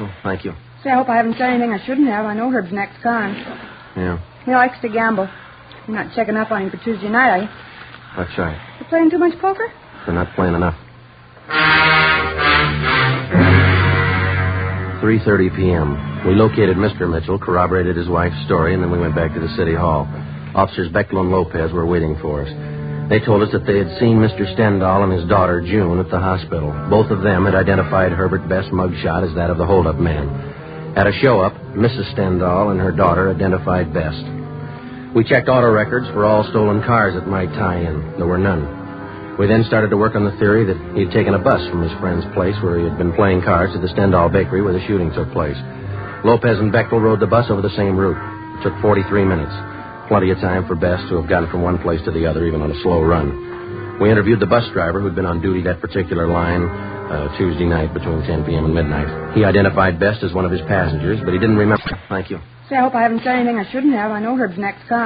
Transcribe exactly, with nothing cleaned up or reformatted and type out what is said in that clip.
Mitchell. Thank you. Say, I hope I haven't said anything I shouldn't have. I know Herb's an ex-con. Yeah. He likes to gamble. You're not checking up on him for Tuesday night, are you? That's right. You playing too much poker? They're not playing enough. three thirty p.m. We located Mister Mitchell, corroborated his wife's story, and then we went back to the city hall. Officers Bechtel and Lopez were waiting for us. They told us that they had seen Mister Stendhal and his daughter, June, at the hospital. Both of them had identified Herbert Best's mugshot as that of the hold-up man. At a show-up, Missus Stendhal and her daughter identified Best. We checked auto records for all stolen cars that might tie in. There were none. We then started to work on the theory that he had taken a bus from his friend's place where he had been playing cards to the Stendhal Bakery where the shooting took place. Lopez and Bechtel rode the bus over the same route. It took forty-three minutes. Plenty of time for Best to have gotten from one place to the other, even on a slow run. We interviewed the bus driver who'd been on duty that particular line uh, Tuesday night between ten p.m. and midnight. He identified Best as one of his passengers, but he didn't remember. Thank you. Say, I hope I haven't said anything I shouldn't have. I know Herb's an ex-con.